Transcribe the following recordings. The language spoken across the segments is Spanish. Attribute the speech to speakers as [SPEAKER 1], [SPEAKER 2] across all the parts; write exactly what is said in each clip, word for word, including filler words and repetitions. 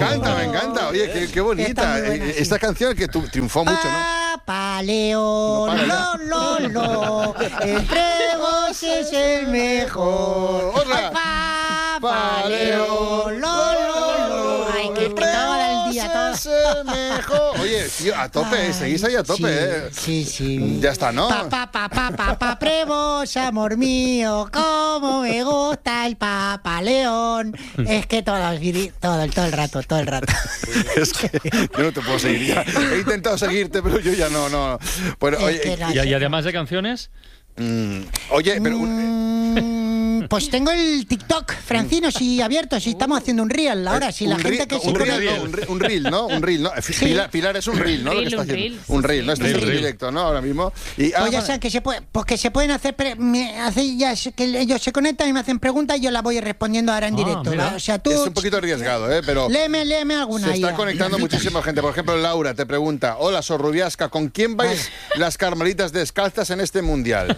[SPEAKER 1] encanta, me encanta. Oye, qué, qué bonita. Buena, sí. Esta canción que tu, triunfó mucho, ¿no?
[SPEAKER 2] Papá León, no, lo, lo, lo, el Prebos es el mejor.
[SPEAKER 1] ¡Otra!
[SPEAKER 2] Papá León, lo, lo, lo. Ay, que, que todo el día, todo.
[SPEAKER 1] Es el mejor. Oye, tío, a tope, Ay, seguís ahí a tope,
[SPEAKER 2] sí,
[SPEAKER 1] ¿eh?
[SPEAKER 2] Sí, sí.
[SPEAKER 1] Ya está, ¿no?
[SPEAKER 2] Papá, papá, papá, Prebos, amor mío, cómo me gusta el Papá León. Es que todo, todo, todo el rato, todo el rato.
[SPEAKER 1] Es que yo no te puedo seguir ya. He intentado seguirte, pero yo ya no, no. Bueno, oye,
[SPEAKER 3] y, y además de canciones...
[SPEAKER 1] Mm, oye, pero...
[SPEAKER 2] Mm, pues tengo el TikTok, Francino, si abierto, si estamos haciendo un reel ahora, si la
[SPEAKER 1] un
[SPEAKER 2] gente
[SPEAKER 1] reel,
[SPEAKER 2] que
[SPEAKER 1] un
[SPEAKER 2] se
[SPEAKER 1] reel, no, un, reel, un reel, ¿no? Un reel, ¿no? Sí. Pilar, Pilar es un reel, ¿no?
[SPEAKER 3] Reel,
[SPEAKER 1] lo que está
[SPEAKER 3] un
[SPEAKER 1] haciendo.
[SPEAKER 3] reel,
[SPEAKER 1] Un reel,
[SPEAKER 3] sí,
[SPEAKER 1] ¿no? Está
[SPEAKER 3] sí.
[SPEAKER 1] haciendo en directo, ¿no? Ahora mismo. Y,
[SPEAKER 2] pues
[SPEAKER 1] ah,
[SPEAKER 2] ya saben que se puede, pues que se pueden hacer, pre, me, hace, ya, que ellos se conectan y me hacen preguntas y yo las voy respondiendo ahora en
[SPEAKER 3] ah,
[SPEAKER 2] directo. O sea, tú,
[SPEAKER 1] es un poquito arriesgado, ¿eh? Pero
[SPEAKER 2] léeme, léeme alguna.
[SPEAKER 1] se está
[SPEAKER 2] ya.
[SPEAKER 1] conectando muchísima gente. Por ejemplo, Laura te pregunta: hola, Sorrubiasca, ¿con quién vais Ay. las carmelitas descalzas en este mundial?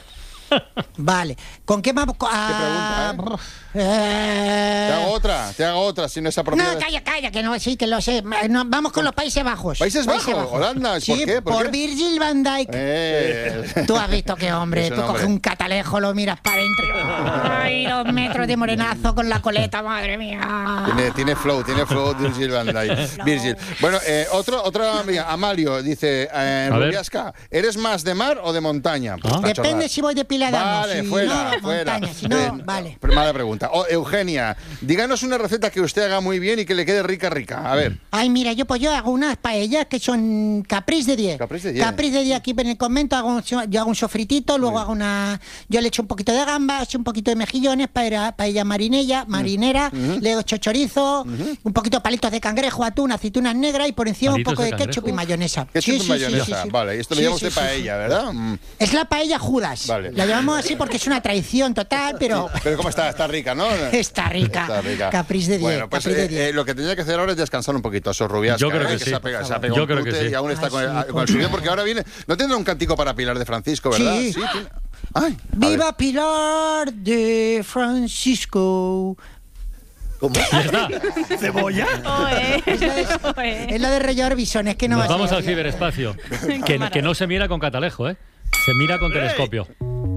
[SPEAKER 2] Vale, ¿con qué vamos?
[SPEAKER 1] Ah, ¿Qué pregunta, eh? Eh... Te hago otra, te hago otra, si no es apropiado.
[SPEAKER 2] No, calla, calla, que no, sí, que lo sé. No, vamos con los Países Bajos.
[SPEAKER 1] ¿Países, Países Bajos? Bajos? Holanda, ¿por
[SPEAKER 2] sí,
[SPEAKER 1] qué? ¿Por,
[SPEAKER 2] por
[SPEAKER 1] qué?
[SPEAKER 2] Virgil van Dijk.
[SPEAKER 1] Eh.
[SPEAKER 2] Tú has visto que hombre, tú coges un catalejo, lo miras para adentro. Ay, dos metros de morenazo con la coleta, madre mía.
[SPEAKER 1] Tiene, tiene flow, tiene flow Virgil van Dijk. Virgil. Bueno, eh, otro, otra amiga, Amalio, dice, eh, Rubiasca, ¿eres más de mar o de montaña?
[SPEAKER 2] Pues Depende chorrar. Si voy depilada.
[SPEAKER 1] Vale,
[SPEAKER 2] si
[SPEAKER 1] fuera,
[SPEAKER 2] no,
[SPEAKER 1] fuera.
[SPEAKER 2] Montaña, si no, eh, vale.
[SPEAKER 1] Mala pregunta. Oh, Eugenia, díganos una receta que usted haga muy bien y que le quede rica, rica. A ver.
[SPEAKER 2] Ay, mira, yo pues yo hago unas paellas que son capriz de diez.
[SPEAKER 1] Capriz de diez.
[SPEAKER 2] Capriz de diez aquí en el convento, hago, yo hago un sofritito, luego hago una... Yo le echo un poquito de gambas, un poquito de mejillones, paella, paella marinella, marinera, uh-huh. le echo chorizo, uh-huh. un poquito de palitos de cangrejo, atún, aceitunas negras y por encima
[SPEAKER 3] ¿Palitos
[SPEAKER 2] un poco de,
[SPEAKER 3] de
[SPEAKER 2] ketchup y mayonesa.
[SPEAKER 1] Ketchup
[SPEAKER 2] sí,
[SPEAKER 1] y mayonesa,
[SPEAKER 2] sí, sí, sí, sí.
[SPEAKER 1] Vale, esto lo
[SPEAKER 2] sí,
[SPEAKER 1] llamamos
[SPEAKER 2] sí,
[SPEAKER 1] de
[SPEAKER 2] sí,
[SPEAKER 1] paella,
[SPEAKER 2] sí.
[SPEAKER 1] ¿verdad? Mm.
[SPEAKER 2] Es la paella Judas. Vale. La llamamos así porque es una traición total, pero...
[SPEAKER 1] Sí, pero ¿cómo está? Está rica, ¿no?
[SPEAKER 2] Está rica.
[SPEAKER 1] Está rica.
[SPEAKER 2] Capriz de diez.
[SPEAKER 1] Bueno, pues eh, eh, lo que tenía que hacer ahora es descansar un poquito, Sorrubiasca.
[SPEAKER 3] Yo creo
[SPEAKER 1] ¿eh?
[SPEAKER 3] que,
[SPEAKER 1] que
[SPEAKER 3] sí.
[SPEAKER 1] Se ha pegado, se ha pegado
[SPEAKER 3] Yo
[SPEAKER 1] un
[SPEAKER 3] creo que sí.
[SPEAKER 1] Y aún está
[SPEAKER 2] Ay,
[SPEAKER 1] con, el,
[SPEAKER 2] sí,
[SPEAKER 1] con el suyo, porque ahora viene... ¿No tendrá un cantico para Pilar de Francisco, verdad?
[SPEAKER 2] Sí.
[SPEAKER 1] Sí. Tiene... Ay,
[SPEAKER 2] ¡Viva ver. Pilar de Francisco!
[SPEAKER 1] ¿Cómo?
[SPEAKER 3] ¿Cebolla?
[SPEAKER 2] Es la de, es la de Rey Orbison, es que no
[SPEAKER 3] Nos
[SPEAKER 2] va a
[SPEAKER 3] vamos
[SPEAKER 2] ser.
[SPEAKER 3] al ciberespacio. que, que no se mira con catalejo, ¿eh? Se mira con telescopio.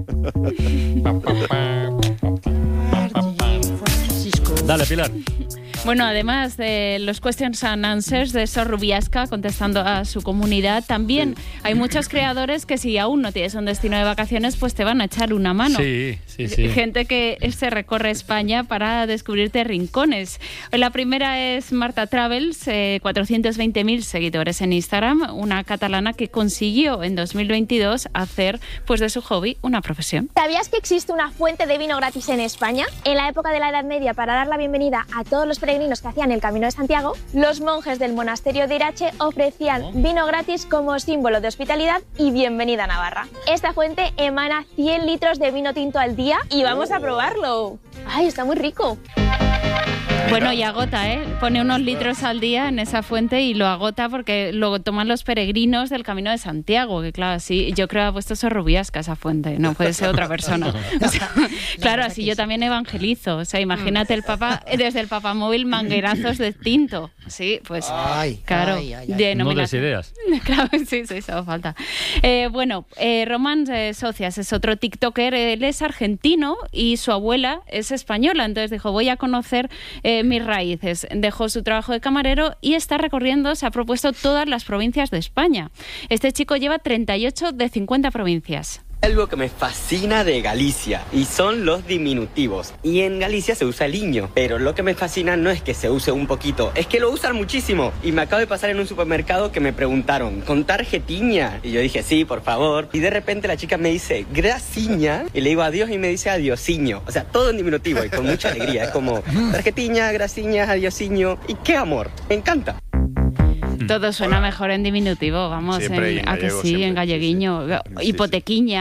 [SPEAKER 3] Dale, Pilar.
[SPEAKER 4] Bueno, además de los questions and answers de Sorrubiasca contestando a su comunidad, también hay muchos creadores que si aún no tienes un destino de vacaciones, pues te van a echar una mano.
[SPEAKER 3] Sí, sí, sí.
[SPEAKER 4] Gente que se recorre España para descubrirte rincones. La primera es Marta Travels, eh, cuatrocientos veinte mil seguidores en Instagram, una catalana que consiguió en dos mil veintidós hacer pues de su hobby una profesión.
[SPEAKER 5] ¿Sabías que existe una fuente de vino gratis en España? En la época de la Edad Media, para dar la bienvenida a todos los peregrinos que hacían el Camino de Santiago, los monjes del monasterio de Irache ofrecían vino gratis como símbolo de hospitalidad y bienvenida a Navarra. Esta fuente emana cien litros de vino tinto al día y vamos a probarlo. ¡Ay, está muy rico!
[SPEAKER 4] Bueno, y agota, ¿eh? Pone unos litros al día en esa fuente y lo agota porque lo toman los peregrinos del Camino de Santiago, que claro, así yo creo que ha puesto Sorrubiasca esa fuente, no puede ser otra persona. O sea, claro, así yo también evangelizo, o sea, imagínate el Papa, desde el papamóvil manguerazos de tinto, sí, pues
[SPEAKER 2] ay,
[SPEAKER 4] claro,
[SPEAKER 2] ay, ay, ay.
[SPEAKER 4] de
[SPEAKER 3] No des
[SPEAKER 4] nominación.
[SPEAKER 3] ideas.
[SPEAKER 4] Claro, sí, sí, eso falta. Eh, bueno, eh, Román eh, Socias es otro tiktoker, él es argentino y su abuela es española, entonces dijo, voy a conocer eh, mis raíces. Dejó su trabajo de camarero y está recorriendo, se ha propuesto todas las provincias de España. Este chico lleva treinta y ocho de cincuenta provincias.
[SPEAKER 6] Algo que me fascina de Galicia y son los diminutivos. Y en Galicia se usa el iño, pero lo que me fascina no es que se use un poquito, es que lo usan muchísimo. Y me acabo de pasar en un supermercado que me preguntaron, ¿con tarjetiña? Y yo dije, sí, por favor. Y de repente la chica me dice, grasiña, y le digo adiós y me dice adiosiño. O sea, todo en diminutivo y con mucha alegría. Es como tarjetiña, grasiña, adiosiño. Y qué amor, me encanta.
[SPEAKER 4] Todo suena mejor en diminutivo, vamos,
[SPEAKER 1] Siempre
[SPEAKER 4] en,
[SPEAKER 1] en
[SPEAKER 4] a que
[SPEAKER 1] gallego,
[SPEAKER 4] sí,
[SPEAKER 1] siempre,
[SPEAKER 4] en galleguiño,
[SPEAKER 1] sí, sí.
[SPEAKER 4] hipotequiña.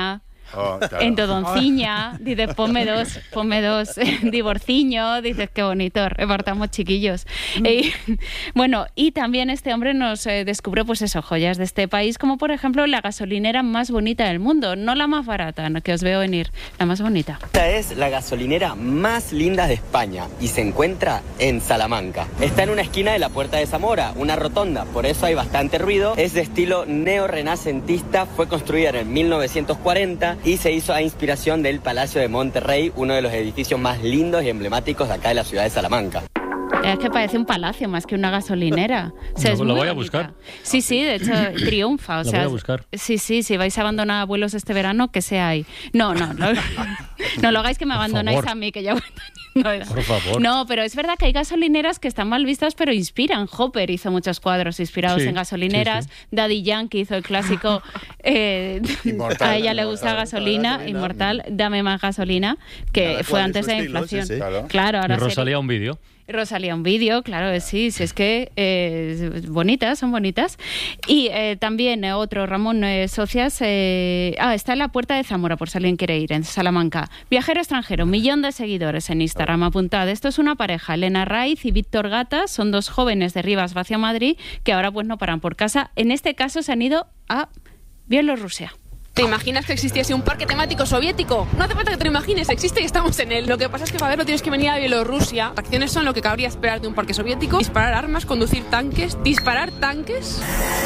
[SPEAKER 1] Oh, claro.
[SPEAKER 4] En Todonciña, dices, ponme dos, ponme dos. En Divorciño, dices, qué bonito, repartamos chiquillos. Eh, bueno, y también este hombre nos eh, descubrió, pues eso, joyas de este país, como por ejemplo la gasolinera más bonita del mundo, no la más barata, no, que os veo venir, la más bonita.
[SPEAKER 6] Esta es la gasolinera más linda de España y se encuentra en Salamanca. Está en una esquina de la Puerta de Zamora, una rotonda, por eso hay bastante ruido. Es de estilo neorrenacentista, fue construida en el mil novecientos cuarenta y se hizo a inspiración del Palacio de Monterrey, uno de los edificios más lindos y emblemáticos de acá de la ciudad de Salamanca.
[SPEAKER 4] Es que parece un palacio más que una gasolinera. O sea,
[SPEAKER 3] No,
[SPEAKER 4] es
[SPEAKER 3] lo
[SPEAKER 4] muy
[SPEAKER 3] voy a
[SPEAKER 4] bonita.
[SPEAKER 3] buscar.
[SPEAKER 4] Sí, sí, de hecho triunfa. O
[SPEAKER 3] Lo
[SPEAKER 4] sea,
[SPEAKER 3] voy a buscar.
[SPEAKER 4] Sí, sí, si vais a abandonar abuelos este verano, que sea ahí. No, no, no, no lo hagáis que me abandonáis
[SPEAKER 3] favor.
[SPEAKER 4] a mí, que ya... No,
[SPEAKER 3] Por favor.
[SPEAKER 4] no, pero es verdad que hay gasolineras que están mal vistas, pero inspiran. Hopper hizo muchos cuadros inspirados
[SPEAKER 3] Sí,
[SPEAKER 4] en gasolineras.
[SPEAKER 3] sí, sí.
[SPEAKER 4] Daddy Yankee hizo el clásico. Eh,
[SPEAKER 1] Inmortal,
[SPEAKER 4] a ella le gusta
[SPEAKER 1] inmortal.
[SPEAKER 4] gasolina,
[SPEAKER 7] Gasolina.
[SPEAKER 4] inmortal, dame más gasolina, que
[SPEAKER 7] Cada
[SPEAKER 4] fue
[SPEAKER 7] cual
[SPEAKER 4] antes
[SPEAKER 7] su
[SPEAKER 4] de la
[SPEAKER 7] estilo,
[SPEAKER 4] inflación.
[SPEAKER 7] sí, sí.
[SPEAKER 1] Claro.
[SPEAKER 4] Claro,
[SPEAKER 3] Y
[SPEAKER 4] ahora sería-
[SPEAKER 3] Rosalía un vídeo.
[SPEAKER 4] Rosalía un vídeo, claro, sí, sí, es que eh, bonitas, son bonitas. Y eh, también eh, otro, Ramón eh, Socias, eh, ah, está en la Puerta de Zamora, por si alguien quiere ir, en Salamanca. Viajero extranjero, millón de seguidores en Instagram, apuntad. Esto es una pareja, Elena Raiz y Víctor Gata, son dos jóvenes de Rivas hacia Madrid, que ahora pues no paran por casa. En este caso se han ido a Bielorrusia.
[SPEAKER 8] ¿Te imaginas que existiese un parque temático soviético? No hace falta que te lo imagines, existe y estamos en él. Lo que pasa es que para verlo tienes que venir a Bielorrusia. Las acciones son lo que cabría esperar de un parque soviético. Disparar armas, conducir tanques, disparar tanques.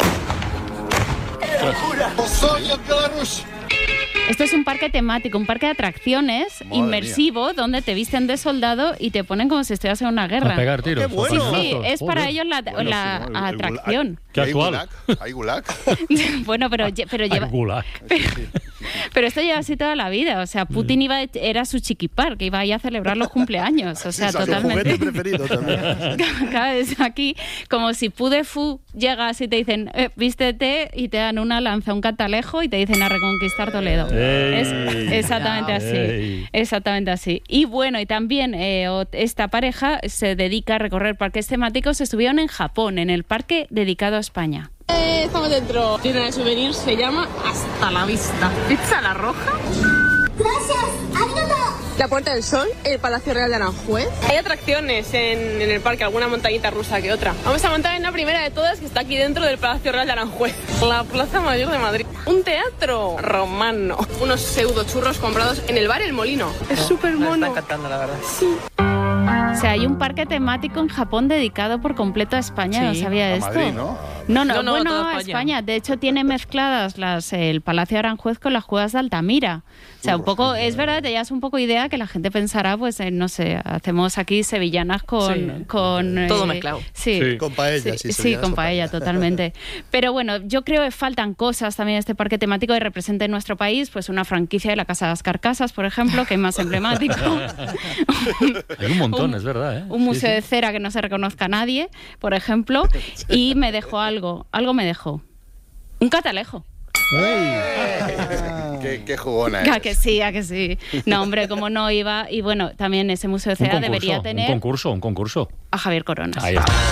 [SPEAKER 4] Esto es un parque temático, un parque de atracciones
[SPEAKER 1] Madre
[SPEAKER 4] inmersivo, donde te visten de soldado y te ponen como si estuvieras en una guerra.
[SPEAKER 3] A pegar tiros.
[SPEAKER 7] ¡Qué bueno!
[SPEAKER 3] a
[SPEAKER 4] Sí,
[SPEAKER 3] cañonazos.
[SPEAKER 4] es para
[SPEAKER 3] Joder.
[SPEAKER 4] ellos la,
[SPEAKER 7] Bueno,
[SPEAKER 4] la
[SPEAKER 7] sí, ¿no? El- el
[SPEAKER 4] atracción.
[SPEAKER 3] Qué
[SPEAKER 1] ¿Hay
[SPEAKER 3] actual.
[SPEAKER 1] gulag? ¿Hay gulag?
[SPEAKER 4] Bueno, pero, lle- pero
[SPEAKER 3] Ay,
[SPEAKER 4] lleva...
[SPEAKER 3] gulag.
[SPEAKER 4] Pero esto lleva así toda la vida. O sea, Putin iba, era su chiquipar, que iba ahí a celebrar los cumpleaños. O sea,
[SPEAKER 7] Su
[SPEAKER 4] totalmente.
[SPEAKER 7] juguete preferido también.
[SPEAKER 4] Cada vez aquí, como si Pudefu llegas y te dicen, eh, vístete, y te dan una lanza, un catalejo y te dicen a reconquistar Toledo.
[SPEAKER 3] Ey.
[SPEAKER 4] Es exactamente así.
[SPEAKER 3] Ey.
[SPEAKER 4] Exactamente así. Y bueno, y también eh, ot- esta pareja se dedica a recorrer parques temáticos. Estuvieron en Japón, en el parque dedicado a España.
[SPEAKER 8] Eh, estamos dentro. Tienda de souvenirs se llama Hasta la Vista. Pizza La Roja. La Puerta del Sol, el Palacio Real de Aranjuez. Hay atracciones en, en el parque, alguna montañita rusa que otra. Vamos a montar en la primera de todas, que está aquí dentro del Palacio Real de Aranjuez. La Plaza Mayor de Madrid. Un teatro romano. Unos pseudo churros comprados en el bar El Molino. Es súper mono.
[SPEAKER 6] Me está encantando, la verdad.
[SPEAKER 4] O sea, hay un parque temático en Japón dedicado por completo a España. No
[SPEAKER 9] Sí.
[SPEAKER 4] sabía
[SPEAKER 1] A
[SPEAKER 4] esto.
[SPEAKER 1] Madrid, ¿no?
[SPEAKER 4] No, no,
[SPEAKER 9] No, no,
[SPEAKER 4] bueno,
[SPEAKER 9] toda
[SPEAKER 4] a
[SPEAKER 9] España.
[SPEAKER 4] España. De hecho, tiene mezcladas las, el Palacio de Aranjuez con las Cuevas de Altamira. O sea, un poco, es verdad, te das un poco idea que la gente pensará, pues, eh, no sé, hacemos aquí sevillanas con...
[SPEAKER 9] Sí.
[SPEAKER 4] con
[SPEAKER 9] Todo
[SPEAKER 4] eh,
[SPEAKER 9] mezclado.
[SPEAKER 4] Sí.
[SPEAKER 3] Sí.
[SPEAKER 7] Con paella, sí.
[SPEAKER 4] Sí,
[SPEAKER 7] sería
[SPEAKER 4] con
[SPEAKER 7] eso,
[SPEAKER 4] paella, totalmente. Pero bueno, yo creo que faltan cosas también en este parque temático que representen nuestro país, pues una franquicia de la Casa de las Carcasas, por ejemplo, que es más emblemático.
[SPEAKER 3] Hay un montón,
[SPEAKER 4] Un-
[SPEAKER 3] es verdad, ¿eh?
[SPEAKER 4] Un museo
[SPEAKER 3] Sí,
[SPEAKER 4] de cera que no se reconozca a nadie, por ejemplo, y me dejó algo, algo me dejó. Un catalejo.
[SPEAKER 1] Qué, qué jugona
[SPEAKER 4] A
[SPEAKER 1] es.
[SPEAKER 4] que sí, a que sí. No, hombre, cómo no iba. Y bueno, también ese museo de
[SPEAKER 3] sí. Un
[SPEAKER 4] cera
[SPEAKER 3] concurso,
[SPEAKER 4] debería tener
[SPEAKER 3] un concurso, un concurso.
[SPEAKER 4] a Javier Coronas.
[SPEAKER 3] Ahí está.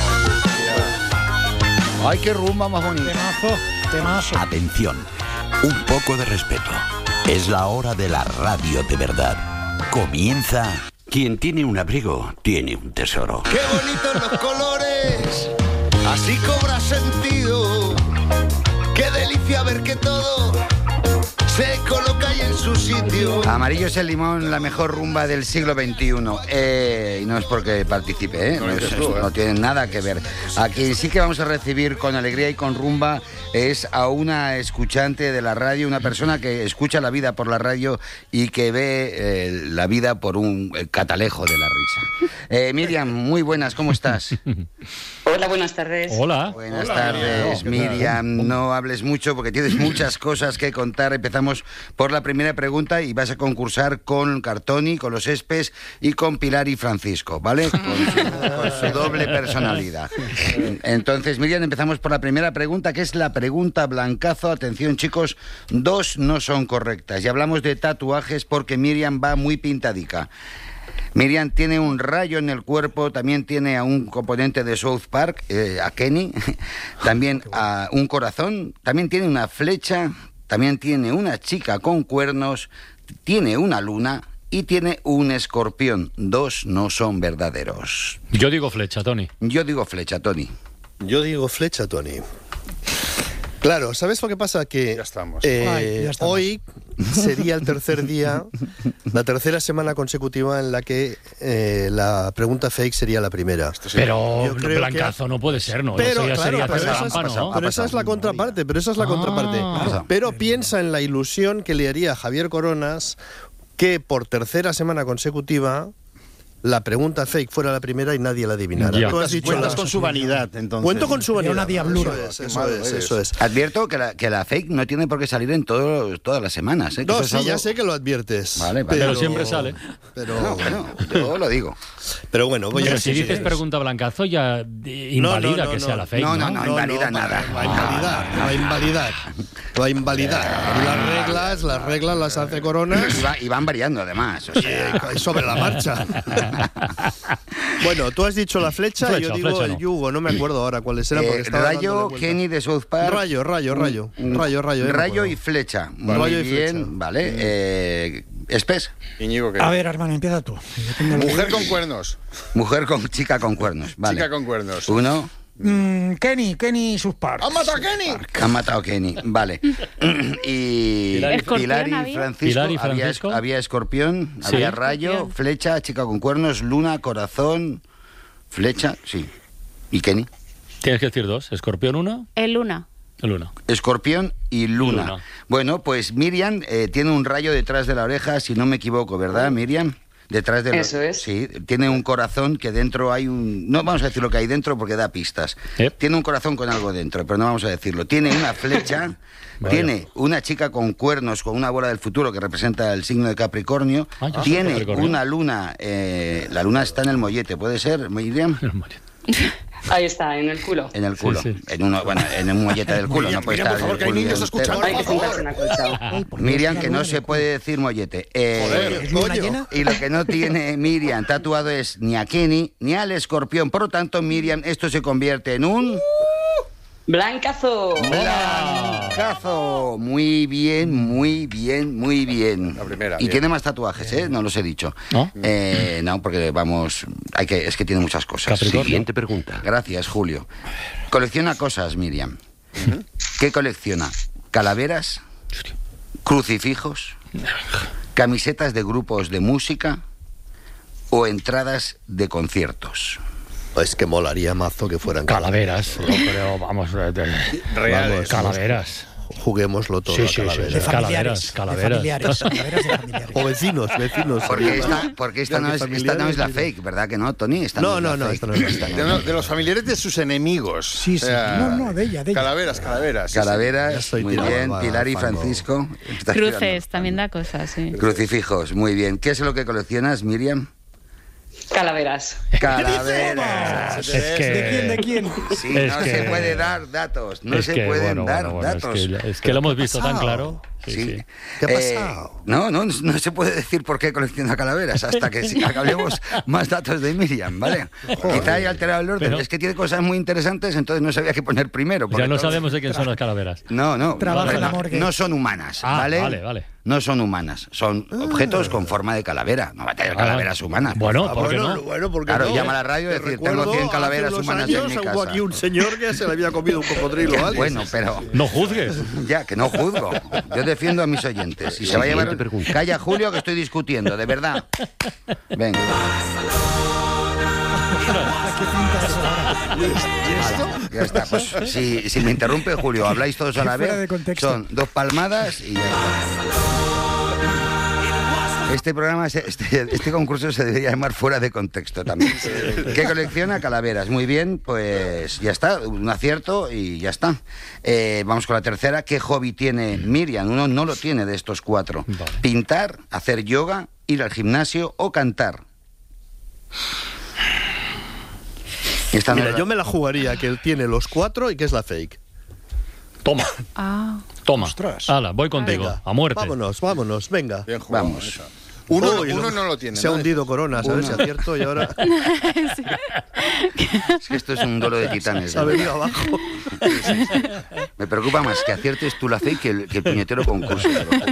[SPEAKER 1] Ay, qué rumba más bonita.
[SPEAKER 2] Temazo, temazo.
[SPEAKER 10] Atención, un poco de respeto. Es la hora de la radio de verdad. Comienza. Quien tiene un abrigo, tiene un tesoro.
[SPEAKER 1] ¡Qué bonitos los colores! Así cobra sentido. ¡Qué delicia ver que todo se coloca ahí en su sitio!
[SPEAKER 11] Amarillo es el limón, la mejor rumba del siglo veintiuno. Eh, y no es porque participe, ¿eh?
[SPEAKER 1] No
[SPEAKER 11] No,
[SPEAKER 1] dices
[SPEAKER 11] es-
[SPEAKER 1] tú, ¿eh?
[SPEAKER 11] no tiene nada que ver. A quien sí que vamos a recibir con alegría y con rumba es a una escuchante de la radio, una persona que escucha la vida por la radio y que ve eh, la vida por un eh, catalejo de la risa. Eh, Miriam, muy buenas, ¿cómo estás?
[SPEAKER 9] Hola, buenas tardes.
[SPEAKER 3] Hola.
[SPEAKER 11] Buenas tardes, Miriam. No hables mucho porque tienes muchas cosas que contar. Empezamos por la primera pregunta y vas a concursar con Cartoni, con los Espes y con Pilar y Francisco, ¿vale? Con su, con su doble personalidad. Entonces, Miriam, empezamos por la primera pregunta, que es la pregunta blancazo. Atención, chicos, dos no son correctas. Y hablamos de tatuajes porque Miriam va muy pintadica. Miriam tiene un rayo en el cuerpo, también tiene a un componente de South Park, eh, a Kenny, también a un corazón, también tiene una flecha, también tiene una chica con cuernos, tiene una luna y tiene un escorpión. Dos no son verdaderos.
[SPEAKER 3] Yo digo flecha, Tony.
[SPEAKER 11] Yo digo flecha, Tony.
[SPEAKER 7] Yo digo flecha, Tony. Claro, ¿sabes lo que pasa? Que
[SPEAKER 12] ya estamos.
[SPEAKER 7] Eh,
[SPEAKER 12] Ay, ya estamos.
[SPEAKER 7] Hoy sería el tercer día, la tercera semana consecutiva en la que eh, la pregunta fake sería la primera.
[SPEAKER 3] Pero Blancazo que... no puede ser, ¿no?
[SPEAKER 7] Pero,
[SPEAKER 3] Eso ya
[SPEAKER 7] claro,
[SPEAKER 3] sería
[SPEAKER 7] pero, esa es,
[SPEAKER 3] trampa, ¿no?
[SPEAKER 7] pero esa es la contraparte, pero esa es la
[SPEAKER 3] Ah.
[SPEAKER 7] contraparte. Pero piensa en la ilusión que le haría a Javier Coronas que por tercera semana consecutiva la pregunta fake fuera la primera y nadie la adivinara.
[SPEAKER 12] Ya.
[SPEAKER 7] Tú has dicho
[SPEAKER 12] Cuentas
[SPEAKER 7] la...
[SPEAKER 12] con su vanidad, entonces.
[SPEAKER 7] Cuento con su vanidad.
[SPEAKER 2] Una diablura.
[SPEAKER 7] Eso es, eso es, eso es.
[SPEAKER 11] Advierto que la, que la fake no tiene por qué salir en todo, todas las semanas. ¿eh? Que
[SPEAKER 7] No,
[SPEAKER 11] eso es
[SPEAKER 7] sí,
[SPEAKER 11] algo...
[SPEAKER 7] ya sé que lo adviertes.
[SPEAKER 11] Vale, vale.
[SPEAKER 3] Pero siempre sale.
[SPEAKER 7] Pero
[SPEAKER 11] no, bueno, yo lo digo.
[SPEAKER 7] Pero bueno, voy
[SPEAKER 3] Pero
[SPEAKER 7] a
[SPEAKER 3] si
[SPEAKER 7] decir
[SPEAKER 3] dices pregunta Blancazo, ya eh, invalida
[SPEAKER 7] No, no, no,
[SPEAKER 3] que
[SPEAKER 7] no.
[SPEAKER 3] sea la fake.
[SPEAKER 11] No,
[SPEAKER 3] No,
[SPEAKER 11] no, no, invalida nada.
[SPEAKER 7] Va a invalidar, va a invalidar. Va a invalidar. Las reglas, las reglas las hace Coronas.
[SPEAKER 11] Y, va, y van variando además. O sea...
[SPEAKER 7] eh, sobre la marcha. Bueno, tú has dicho la flecha,
[SPEAKER 3] Flecha,
[SPEAKER 7] y yo digo
[SPEAKER 3] flecha,
[SPEAKER 7] el
[SPEAKER 3] no.
[SPEAKER 7] yugo, no me acuerdo ahora cuáles eran.
[SPEAKER 11] Eh, Rayo, Kenny de South Park.
[SPEAKER 7] Rayo, rayo, rayo.
[SPEAKER 11] Mm,
[SPEAKER 7] Rayo, rayo. eh,
[SPEAKER 11] Rayo
[SPEAKER 7] me
[SPEAKER 11] y flecha.
[SPEAKER 7] Vale.
[SPEAKER 11] Muy
[SPEAKER 7] Rayo y
[SPEAKER 11] bien,
[SPEAKER 7] flecha.
[SPEAKER 11] vale. Eh, Espes.
[SPEAKER 12] Íñigo, ¿qué?
[SPEAKER 2] A ver, hermano, empieza tú.
[SPEAKER 12] Mujer con cuernos.
[SPEAKER 11] Mujer con chica con cuernos. Vale.
[SPEAKER 12] Chica con cuernos.
[SPEAKER 11] Uno.
[SPEAKER 2] Mm, Kenny, Kenny South Park.
[SPEAKER 12] ¡Han matado a Kenny!
[SPEAKER 11] Han matado a Kenny. Vale. Y
[SPEAKER 3] Pilar y-
[SPEAKER 11] Pilar y
[SPEAKER 4] ¿Escorpión
[SPEAKER 11] Francisco.
[SPEAKER 3] Pilar y
[SPEAKER 11] Había,
[SPEAKER 3] Francisco.
[SPEAKER 11] había escorpión,
[SPEAKER 3] Sí.
[SPEAKER 11] había rayo,
[SPEAKER 4] Escorpión.
[SPEAKER 11] flecha, chica con cuernos, luna, corazón, flecha, sí. ¿Y Kenny?
[SPEAKER 3] Tienes que decir dos. Escorpión uno,
[SPEAKER 4] El Luna.
[SPEAKER 3] el uno.
[SPEAKER 11] Escorpión y luna.
[SPEAKER 3] Luna.
[SPEAKER 11] Bueno, pues Miriam eh, tiene un rayo detrás de la oreja, si no me equivoco, ¿verdad, Miriam? Detrás de la...
[SPEAKER 9] Eso es.
[SPEAKER 11] Sí, tiene un corazón que dentro hay un... No vamos a decir lo que hay dentro porque da pistas.
[SPEAKER 3] Yep.
[SPEAKER 11] Tiene un corazón con algo dentro, pero no vamos a decirlo. Tiene una flecha,
[SPEAKER 3] Vaya.
[SPEAKER 11] tiene una chica con cuernos, con una bola del futuro que representa el signo de Capricornio.
[SPEAKER 3] Ah, yo soy
[SPEAKER 11] tiene
[SPEAKER 3] Capricornio.
[SPEAKER 11] una luna, eh, la luna está en el mollete, ¿puede ser, Miriam?
[SPEAKER 9] Ahí está, en el culo.
[SPEAKER 11] En el culo.
[SPEAKER 3] Sí, sí.
[SPEAKER 11] En uno, bueno, en un mollete del culo, no puede
[SPEAKER 12] Miriam,
[SPEAKER 11] estar
[SPEAKER 12] por
[SPEAKER 11] en
[SPEAKER 12] favor,
[SPEAKER 11] el
[SPEAKER 12] que hay
[SPEAKER 11] culo
[SPEAKER 12] niños
[SPEAKER 11] entero.
[SPEAKER 12] escuchando.
[SPEAKER 9] Hay que sentarse en la colchada.
[SPEAKER 11] Miriam, que no se puede decir mollete. Eh,
[SPEAKER 12] Joder,
[SPEAKER 2] ¿Es luna
[SPEAKER 7] coño.
[SPEAKER 2] llena?
[SPEAKER 11] Y lo que no tiene Miriam tatuado es ni a Kenny ni al escorpión. Por lo tanto, Miriam, esto se convierte en un...
[SPEAKER 9] ¡Blancazo!
[SPEAKER 11] ¡Blancazo! Muy bien, muy bien, muy bien.
[SPEAKER 12] La primera,
[SPEAKER 11] Y
[SPEAKER 12] bien.
[SPEAKER 11] tiene más tatuajes, ¿eh? No los he dicho.
[SPEAKER 3] ¿No?
[SPEAKER 11] Eh, no, porque vamos... hay que Es que tiene muchas cosas.
[SPEAKER 3] Capricornio.
[SPEAKER 10] Siguiente pregunta.
[SPEAKER 11] Gracias, Julio. Colecciona cosas, Miriam. ¿Qué colecciona? ¿Calaveras? ¿Crucifijos? ¿Camisetas de grupos de música? ¿O entradas de conciertos?
[SPEAKER 7] Es que molaría mazo que fueran
[SPEAKER 3] Calaveras. Yo creo, vamos. eh, de-
[SPEAKER 12] Reales.
[SPEAKER 3] vamos, calaveras.
[SPEAKER 7] Juguémoslo todo
[SPEAKER 3] Sí,
[SPEAKER 7] a
[SPEAKER 3] sí, sí,
[SPEAKER 7] calaveras.
[SPEAKER 2] De
[SPEAKER 3] sí.
[SPEAKER 2] familiares.
[SPEAKER 3] Calaveras,
[SPEAKER 2] De
[SPEAKER 3] calaveras.
[SPEAKER 2] familiares. Calaveras de familiares.
[SPEAKER 7] O vecinos, vecinos.
[SPEAKER 11] Porque esta, porque esta,
[SPEAKER 7] Ya
[SPEAKER 11] no,
[SPEAKER 7] que
[SPEAKER 11] es, esta
[SPEAKER 7] familiares,
[SPEAKER 11] no es la
[SPEAKER 7] mira.
[SPEAKER 11] fake, ¿verdad que no, Tony? Esta
[SPEAKER 7] No,
[SPEAKER 11] es
[SPEAKER 7] no,
[SPEAKER 11] la
[SPEAKER 7] no,
[SPEAKER 11] fake.
[SPEAKER 7] esta no es la fake.
[SPEAKER 12] De, lo- de los familiares de sus enemigos.
[SPEAKER 2] Sí,
[SPEAKER 12] O
[SPEAKER 2] sí.
[SPEAKER 12] sea,
[SPEAKER 2] No, no, de ella, de ella.
[SPEAKER 12] Calaveras, calaveras. sí,
[SPEAKER 7] Ya
[SPEAKER 11] Calaveras,
[SPEAKER 7] estoy
[SPEAKER 11] muy
[SPEAKER 7] tirado,
[SPEAKER 11] bien.
[SPEAKER 7] va,
[SPEAKER 11] Pilar y
[SPEAKER 7] fango.
[SPEAKER 11] Francisco. Estás
[SPEAKER 4] Cruces,
[SPEAKER 11] tirando.
[SPEAKER 4] también da cosas, sí.
[SPEAKER 11] Crucifijos, muy bien. ¿Qué es lo que coleccionas, Miriam?
[SPEAKER 9] Calaveras.
[SPEAKER 11] Calaveras.
[SPEAKER 3] Es que-
[SPEAKER 2] ¿De quién, de quién?
[SPEAKER 11] Sí,
[SPEAKER 3] Es
[SPEAKER 11] no
[SPEAKER 3] que-
[SPEAKER 11] se puede dar datos, no
[SPEAKER 3] es
[SPEAKER 11] se
[SPEAKER 3] que,
[SPEAKER 11] pueden
[SPEAKER 3] bueno,
[SPEAKER 11] dar
[SPEAKER 3] bueno, bueno,
[SPEAKER 11] datos.
[SPEAKER 3] Es que, es que lo hemos visto tan
[SPEAKER 7] pasado?
[SPEAKER 3] claro. Sí,
[SPEAKER 11] Sí.
[SPEAKER 3] sí.
[SPEAKER 7] ¿Qué ha
[SPEAKER 11] Eh,
[SPEAKER 7] pasado?
[SPEAKER 11] no, no, no se puede decir por qué colecciona calaveras hasta que sí, acabemos más datos de Miriam, ¿vale? Quizá haya alterado el orden.
[SPEAKER 3] Pero-
[SPEAKER 11] es que tiene cosas muy interesantes, entonces no sabía qué poner primero. porque
[SPEAKER 3] Ya no
[SPEAKER 11] entonces-
[SPEAKER 3] sabemos de quién son las calaveras.
[SPEAKER 11] No, no,
[SPEAKER 2] Trabaja
[SPEAKER 11] no,
[SPEAKER 2] en la
[SPEAKER 11] no,
[SPEAKER 2] morgue.
[SPEAKER 11] no son humanas,
[SPEAKER 3] Ah,
[SPEAKER 11] ¿vale?
[SPEAKER 3] vale, vale.
[SPEAKER 11] No son humanas, son objetos con forma de calavera. No va a tener
[SPEAKER 3] Ah,
[SPEAKER 11] calaveras humanas. por
[SPEAKER 3] bueno,
[SPEAKER 11] favor.
[SPEAKER 3] ¿por qué
[SPEAKER 7] bueno,
[SPEAKER 3] no?
[SPEAKER 7] bueno, ¿por qué
[SPEAKER 11] Claro,
[SPEAKER 7] no?
[SPEAKER 11] llama a la radio y
[SPEAKER 7] Te
[SPEAKER 11] decir,
[SPEAKER 7] recuerdo,
[SPEAKER 11] tengo cien
[SPEAKER 7] hace
[SPEAKER 11] calaveras
[SPEAKER 7] unos
[SPEAKER 11] humanas
[SPEAKER 7] años
[SPEAKER 11] en mi
[SPEAKER 7] hubo
[SPEAKER 11] casa.
[SPEAKER 7] aquí un señor que se le había comido un cocodrilo o algo.
[SPEAKER 11] Bueno, pero...
[SPEAKER 3] No juzgues.
[SPEAKER 11] Ya, que no juzgo. Yo defiendo a mis oyentes. Si se va a llevar...
[SPEAKER 10] Siguiente pregunta.
[SPEAKER 11] Calla, Julio, que estoy discutiendo, de verdad. Venga. Hala, ya está. Pues, si, si me interrumpe, Julio, habláis todos a la
[SPEAKER 2] Fuera de
[SPEAKER 11] vez.
[SPEAKER 2] contexto.
[SPEAKER 11] Son dos palmadas y ya está. Este programa, se- este, este concurso se debería llamar Fuera de Contexto también. ¿Qué colecciona? Calaveras. Muy bien, pues ya está, un acierto y ya está. Eh, vamos con la tercera. ¿Qué hobby tiene Miriam? Uno no lo tiene de estos cuatro.
[SPEAKER 3] Vale.
[SPEAKER 11] Pintar, hacer yoga, ir al gimnasio o cantar. Esta no
[SPEAKER 7] Mira,
[SPEAKER 11] es la-
[SPEAKER 7] yo me la jugaría que él tiene los cuatro y que es la fake.
[SPEAKER 3] Toma,
[SPEAKER 4] Ah.
[SPEAKER 3] toma.
[SPEAKER 2] Ostras.
[SPEAKER 3] Hala, voy contigo.
[SPEAKER 7] Venga,
[SPEAKER 3] A muerte.
[SPEAKER 7] vámonos, vámonos, venga.
[SPEAKER 12] Bien jugado,
[SPEAKER 11] Vamos.
[SPEAKER 12] esa. Uno,
[SPEAKER 7] Uy,
[SPEAKER 12] uno
[SPEAKER 7] lo-
[SPEAKER 12] no lo tiene.
[SPEAKER 7] Se ha
[SPEAKER 12] ¿no?
[SPEAKER 7] hundido Coronas, a ver si acierto y ahora
[SPEAKER 11] Es que esto es un duelo de titanes.
[SPEAKER 7] se ha
[SPEAKER 11] ¿no?
[SPEAKER 7] venido abajo.
[SPEAKER 11] Me preocupa más que aciertes tú la fake que el, que el puñetero concurso.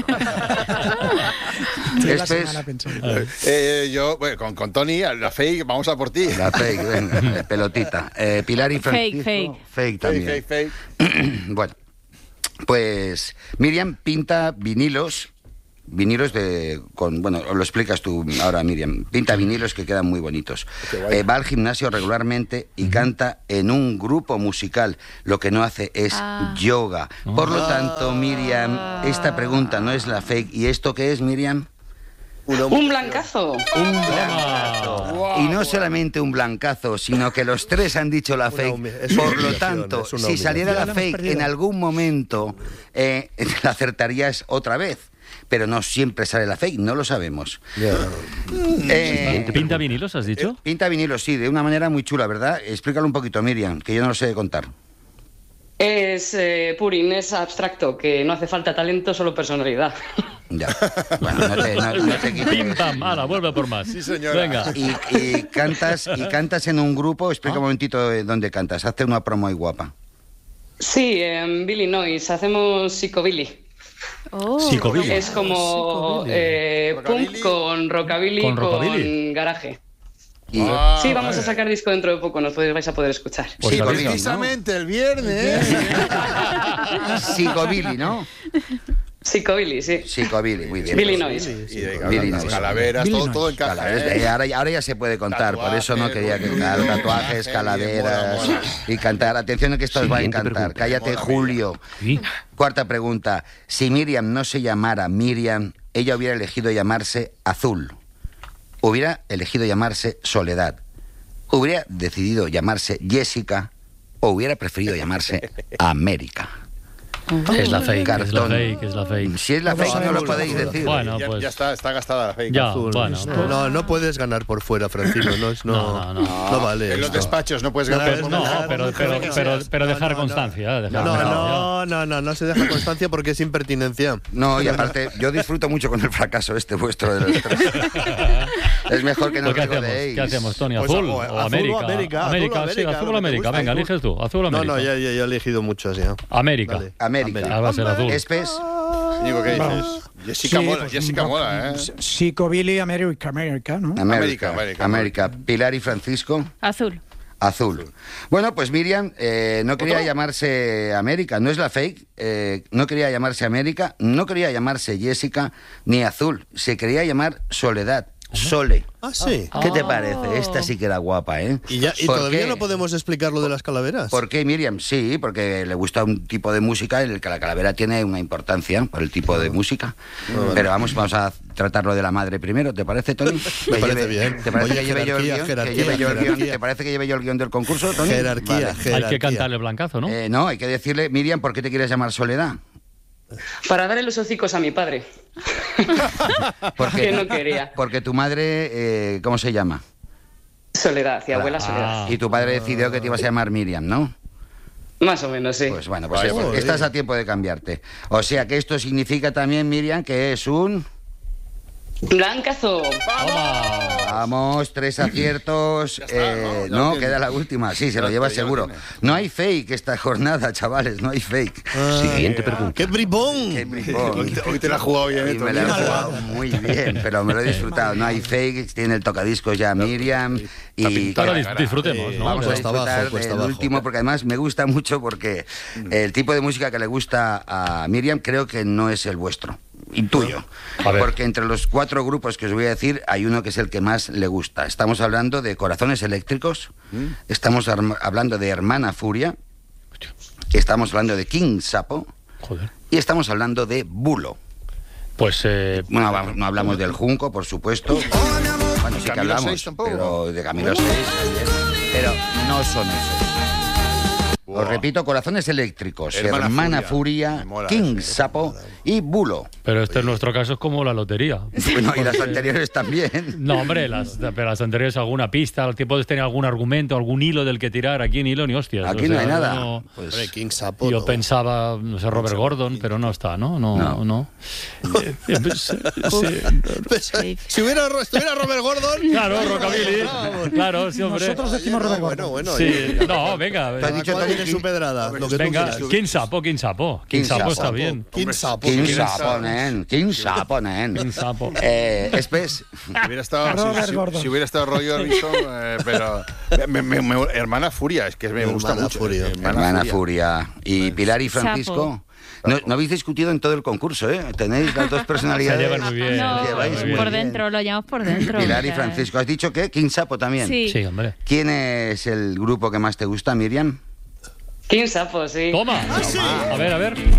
[SPEAKER 11] Espes,
[SPEAKER 12] Eh, yo, bueno, con, con Tony, la fake, vamos a por ti.
[SPEAKER 11] la fake, venga, pelotita. Eh, Pilar y Francisco.
[SPEAKER 4] Fake, fake.
[SPEAKER 11] Fake también.
[SPEAKER 12] Fake, fake, fake.
[SPEAKER 11] Bueno, pues Miriam pinta vinilos, vinilos de, con, bueno, lo explicas tú ahora, Miriam, pinta vinilos que quedan muy bonitos. Eh, va al gimnasio regularmente y canta en un grupo musical, lo que no hace es
[SPEAKER 4] Ah.
[SPEAKER 11] yoga. Por lo tanto, Miriam, esta pregunta no es la fake. ¿Y esto qué es, Miriam?
[SPEAKER 9] Un blancazo.
[SPEAKER 11] Un blancazo. Y no solamente un blancazo, sino que los tres han dicho la fake.
[SPEAKER 7] humi- es una
[SPEAKER 11] Por lo
[SPEAKER 7] humillación,
[SPEAKER 11] tanto,
[SPEAKER 7] es una
[SPEAKER 11] si saliera la
[SPEAKER 2] humillación. Ya lo hemos
[SPEAKER 11] fake
[SPEAKER 2] perdido.
[SPEAKER 11] en algún momento, eh, la acertarías otra vez. Pero no siempre sale la fake, no lo sabemos. Eh,
[SPEAKER 3] ¿Pinta vinilos, has dicho?
[SPEAKER 11] pinta vinilo, sí, de una manera muy chula, ¿verdad? Explícalo un poquito, Miriam, que yo no lo sé contar.
[SPEAKER 9] Es eh, Purin, es abstracto, que no hace falta talento, solo personalidad.
[SPEAKER 11] Ya. Bueno, no te, no, no te quites.
[SPEAKER 3] Pim, pam, ala, vuelve por más.
[SPEAKER 12] Sí, señora.
[SPEAKER 3] Venga.
[SPEAKER 11] Y, y cantas y cantas en un grupo. Explica un momentito eh, dónde cantas. Hazte una promo ahí guapa.
[SPEAKER 9] Sí, en Billy Noise hacemos psicobilly.
[SPEAKER 4] Oh.
[SPEAKER 3] Psicobilly.
[SPEAKER 9] Es como eh,
[SPEAKER 12] Rockabilly.
[SPEAKER 9] punk con rockabilly
[SPEAKER 3] Con
[SPEAKER 9] con,
[SPEAKER 3] rockabilly.
[SPEAKER 9] garaje.
[SPEAKER 11] Y,
[SPEAKER 12] Ah,
[SPEAKER 9] Sí, vamos a
[SPEAKER 12] vale.
[SPEAKER 9] sacar disco dentro de poco, nos podéis, vais a poder escuchar.
[SPEAKER 3] Pues
[SPEAKER 11] Psicobilly,
[SPEAKER 3] avisa,
[SPEAKER 11] ¿no?
[SPEAKER 12] Precisamente el viernes.
[SPEAKER 11] Psicobilly, ¿no?
[SPEAKER 9] Psicobilly, sí.
[SPEAKER 11] Psicobilly, muy bien.
[SPEAKER 9] Billy Noise.
[SPEAKER 12] Y de
[SPEAKER 11] Billy
[SPEAKER 12] las
[SPEAKER 11] Noise.
[SPEAKER 12] calaveras,
[SPEAKER 2] Billy
[SPEAKER 12] todo, todo
[SPEAKER 2] Noise.
[SPEAKER 12] encaja.
[SPEAKER 11] Calaveras,
[SPEAKER 12] ¿eh?
[SPEAKER 11] eh, ahora, ahora ya se puede contar, por eso no quería que
[SPEAKER 12] Tatuajes,
[SPEAKER 11] claro, tatuajes,
[SPEAKER 12] maquillaje,
[SPEAKER 11] calaveras
[SPEAKER 12] bien, mola,
[SPEAKER 11] y cantar. Atención que esto os va a
[SPEAKER 10] Siguiente
[SPEAKER 11] encantar.
[SPEAKER 10] pregunta.
[SPEAKER 11] Cállate,
[SPEAKER 12] Mola,
[SPEAKER 11] Julio.
[SPEAKER 3] Sí.
[SPEAKER 11] Cuarta pregunta. Si Miriam no se llamara Miriam, ella hubiera elegido llamarse Azul. Hubiera elegido llamarse Soledad. Hubiera decidido llamarse Jessica o hubiera preferido llamarse América.
[SPEAKER 3] Es la fake, es la
[SPEAKER 11] Cartón.
[SPEAKER 3] fake, es la fake.
[SPEAKER 11] Si es la fake, no lo podéis decir.
[SPEAKER 3] Bueno,
[SPEAKER 12] ya,
[SPEAKER 3] pues.
[SPEAKER 12] ya está, está gastada la fake.
[SPEAKER 3] Ya,
[SPEAKER 7] Azul.
[SPEAKER 3] bueno. pues-
[SPEAKER 7] No, no puedes ganar por fuera, Francisco. No, es- no,
[SPEAKER 3] No, no, no.
[SPEAKER 7] no vale.
[SPEAKER 12] En los
[SPEAKER 7] esto.
[SPEAKER 12] despachos no puedes ganar.
[SPEAKER 7] Pero-
[SPEAKER 12] por
[SPEAKER 3] No,
[SPEAKER 12] nada.
[SPEAKER 3] pero, pero, pero, pero
[SPEAKER 7] No,
[SPEAKER 3] dejar
[SPEAKER 7] no, no.
[SPEAKER 3] constancia. eh, dejar
[SPEAKER 7] No,
[SPEAKER 3] constancia.
[SPEAKER 7] no, no, no, no se deja constancia porque es impertinencia.
[SPEAKER 11] No, y aparte, yo disfruto mucho con el fracaso este vuestro de los tres. Es mejor que no
[SPEAKER 3] Pues, ¿Qué hacemos?
[SPEAKER 11] regodeéis.
[SPEAKER 3] ¿Qué hacemos, Tony?
[SPEAKER 7] Pues,
[SPEAKER 3] ¿Azul
[SPEAKER 7] o-
[SPEAKER 3] o,
[SPEAKER 7] azul o
[SPEAKER 3] América?
[SPEAKER 7] América, azul o
[SPEAKER 3] sí,
[SPEAKER 7] América,
[SPEAKER 3] azul
[SPEAKER 7] lo
[SPEAKER 3] o
[SPEAKER 7] que te
[SPEAKER 3] América.
[SPEAKER 7] gusta,
[SPEAKER 3] Venga,
[SPEAKER 7] tú.
[SPEAKER 3] eliges tú. Azul o
[SPEAKER 7] No,
[SPEAKER 3] América.
[SPEAKER 7] no, ya, ya, ya he elegido muchos ya.
[SPEAKER 3] América.
[SPEAKER 7] Vale.
[SPEAKER 11] América.
[SPEAKER 3] Ah, va a ser azul.
[SPEAKER 11] Espes.
[SPEAKER 12] Íñigo, ¿qué dices? Jessica
[SPEAKER 13] Sí,
[SPEAKER 12] mola,
[SPEAKER 13] pues,
[SPEAKER 12] Jessica
[SPEAKER 13] un-
[SPEAKER 12] mola, ¿eh?
[SPEAKER 13] Psicobilly America, America, ¿no?
[SPEAKER 11] América,
[SPEAKER 12] América, América.
[SPEAKER 11] América. Pilar y Francisco.
[SPEAKER 4] Azul.
[SPEAKER 11] Azul. Bueno, pues Miriam eh, no quería llamarse América, no es la fake, eh, no quería llamarse América, no quería llamarse Jessica ni Azul, se quería llamar Soledad, Sole.
[SPEAKER 7] Ah, sí.
[SPEAKER 11] ¿Qué te
[SPEAKER 4] Oh.
[SPEAKER 11] parece? Esta sí que era guapa, ¿eh?
[SPEAKER 7] Y, ya, y
[SPEAKER 11] ¿Por
[SPEAKER 7] todavía
[SPEAKER 11] qué?
[SPEAKER 7] no podemos explicar lo de las calaveras.
[SPEAKER 11] ¿Por qué, Miriam? Sí, porque le gusta un tipo de música en el que la calavera tiene una importancia por el tipo de música. Pero vamos, vamos a tratarlo de la madre primero, ¿te parece, Tony?
[SPEAKER 7] Me
[SPEAKER 11] Que
[SPEAKER 7] parece
[SPEAKER 11] lleve-
[SPEAKER 7] bien.
[SPEAKER 11] ¿Te parece
[SPEAKER 7] Oye,
[SPEAKER 11] que lleve yo el
[SPEAKER 7] jerarquía,
[SPEAKER 11] guión? Que
[SPEAKER 7] jerarquía,
[SPEAKER 11] lleve yo el guión.
[SPEAKER 7] jerarquía.
[SPEAKER 11] ¿Te parece que lleve yo el guión del concurso, Tony?
[SPEAKER 7] Jerarquía,
[SPEAKER 11] Vale.
[SPEAKER 3] Hay
[SPEAKER 7] jerarquía.
[SPEAKER 3] que cantarle blancazo, ¿no?
[SPEAKER 11] Eh, no, hay que decirle, Miriam, ¿por qué te quieres llamar Soledad?
[SPEAKER 9] Para darle los hocicos a mi padre.
[SPEAKER 11] Porque,
[SPEAKER 9] Que no quería.
[SPEAKER 11] Porque tu madre, eh, ¿cómo se llama?
[SPEAKER 9] Soledad, y abuela
[SPEAKER 3] Ah.
[SPEAKER 9] Soledad.
[SPEAKER 11] Y tu padre decidió que te ibas a llamar Miriam, ¿no?
[SPEAKER 9] Más o menos, sí.
[SPEAKER 11] Pues bueno, pues
[SPEAKER 7] Vaya,
[SPEAKER 11] eh,
[SPEAKER 7] joder.
[SPEAKER 11] estás a tiempo de cambiarte. O sea que esto significa también, Miriam, que es un...
[SPEAKER 9] Blancazo.
[SPEAKER 11] Vamos, tres aciertos.
[SPEAKER 12] está,
[SPEAKER 11] eh,
[SPEAKER 12] ¿no?
[SPEAKER 11] no,
[SPEAKER 12] Ya
[SPEAKER 11] queda
[SPEAKER 12] tiene.
[SPEAKER 11] la última. Sí, se lo
[SPEAKER 12] Ya
[SPEAKER 11] lleva
[SPEAKER 12] está, ya lo
[SPEAKER 11] seguro.
[SPEAKER 12] tiene.
[SPEAKER 11] No hay fake esta jornada, chavales, no hay fake.
[SPEAKER 10] Siguiente pregunta.
[SPEAKER 7] ¡Qué bribón!
[SPEAKER 11] Qué bribón.
[SPEAKER 12] Hoy te, hoy te la has jugado bien,
[SPEAKER 11] Y
[SPEAKER 12] ¿eh,
[SPEAKER 11] me la he
[SPEAKER 12] Tony?
[SPEAKER 11] jugado muy bien, pero me lo he disfrutado. No hay fake, tiene el tocadiscos ya Miriam. Y
[SPEAKER 3] Ahora
[SPEAKER 12] la
[SPEAKER 3] dis-
[SPEAKER 12] cara.
[SPEAKER 3] disfrutemos, ¿no?
[SPEAKER 11] vamos a
[SPEAKER 7] Cuesta
[SPEAKER 11] disfrutar
[SPEAKER 7] abajo, cuesta
[SPEAKER 11] del
[SPEAKER 7] abajo.
[SPEAKER 11] último, porque además me gusta mucho porque el tipo de música que le gusta a Miriam creo que no es el vuestro. Intuyo.
[SPEAKER 3] A ver.
[SPEAKER 11] Porque entre los cuatro grupos que os voy a decir, hay uno que es el que más le gusta. Estamos hablando de Corazones Eléctricos, estamos arm- hablando de Hermana Furia, estamos hablando de King Sapo
[SPEAKER 3] Joder.
[SPEAKER 11] y estamos hablando de Bulo.
[SPEAKER 3] Pues. Eh,
[SPEAKER 11] Bueno, va- no hablamos del Junco, por supuesto. Bueno, sí que
[SPEAKER 12] Camilo
[SPEAKER 11] hablamos,
[SPEAKER 12] seis tampoco.
[SPEAKER 11] pero de Camilo seis, pero no son esos. Os repito, Corazones Eléctricos,
[SPEAKER 12] Hermana
[SPEAKER 11] Hermana,
[SPEAKER 12] Furia.
[SPEAKER 11] Furia,
[SPEAKER 12] Me mola
[SPEAKER 11] King
[SPEAKER 12] ese.
[SPEAKER 11] Sapo y Bulo.
[SPEAKER 3] Pero este en nuestro caso es como la lotería.
[SPEAKER 11] Bueno, y las
[SPEAKER 3] Porque-
[SPEAKER 11] anteriores también.
[SPEAKER 3] No, hombre, las, pero las anteriores alguna pista, al tiempo de tener algún argumento, algún hilo del que tirar. Aquí ni hilo ni hostias.
[SPEAKER 11] Aquí
[SPEAKER 3] o
[SPEAKER 11] no
[SPEAKER 3] sea,
[SPEAKER 11] hay nada.
[SPEAKER 3] no-
[SPEAKER 7] Pues, Hombre, King Sapo.
[SPEAKER 3] yo
[SPEAKER 7] no.
[SPEAKER 3] pensaba, no sé, Robert Gordon, pero no está, ¿no? No,
[SPEAKER 11] No.
[SPEAKER 3] no. Eh, eh, pues, sí.
[SPEAKER 7] Pues, si hubiera, estuviera Robert Gordon.
[SPEAKER 3] Claro, Rockabilly. Claro, sí, hombre.
[SPEAKER 13] Nosotros decimos Robert
[SPEAKER 7] Bueno,
[SPEAKER 13] Gordon.
[SPEAKER 7] bueno.
[SPEAKER 3] Sí, no, venga.
[SPEAKER 11] Te has dicho
[SPEAKER 7] ¿Cuál
[SPEAKER 11] Tony
[SPEAKER 7] tiene su pedrada? Lo que tú
[SPEAKER 3] Venga,
[SPEAKER 7] quieras.
[SPEAKER 3] King Sapo, King Sapo. King
[SPEAKER 11] King
[SPEAKER 3] Sapo
[SPEAKER 11] Sapo.
[SPEAKER 3] está bien.
[SPEAKER 7] King Sapo.
[SPEAKER 11] King
[SPEAKER 7] King
[SPEAKER 11] Sapo, nen. King Sapo, nen.
[SPEAKER 3] King Sapo.
[SPEAKER 11] Eh, Espes,
[SPEAKER 12] Si hubiera estado,
[SPEAKER 13] Robert
[SPEAKER 12] si, si-
[SPEAKER 13] Gordon.
[SPEAKER 12] si hubiera estado Roy Orbison, eh, pero me- me- me- Hermana Furia, es que me gusta
[SPEAKER 7] Hermana
[SPEAKER 12] mucho.
[SPEAKER 7] Furia.
[SPEAKER 12] eh,
[SPEAKER 11] Hermana Furia y Pilar y
[SPEAKER 4] Sapo.
[SPEAKER 11] Francisco. No, no habéis discutido en todo el concurso, ¿eh? Tenéis las dos personalidades.
[SPEAKER 3] Se llevan muy bien.
[SPEAKER 4] No,
[SPEAKER 3] se llevan muy bien.
[SPEAKER 4] por dentro, lo llamamos por dentro.
[SPEAKER 11] Pilar y
[SPEAKER 4] o sea,
[SPEAKER 11] Francisco. ¿Has dicho qué? King Sapo también.
[SPEAKER 4] Sí.
[SPEAKER 3] Sí, hombre.
[SPEAKER 11] ¿Quién es el grupo que más te gusta, Miriam?
[SPEAKER 9] King Sapo, sí.
[SPEAKER 3] Toma. A ver, a ver.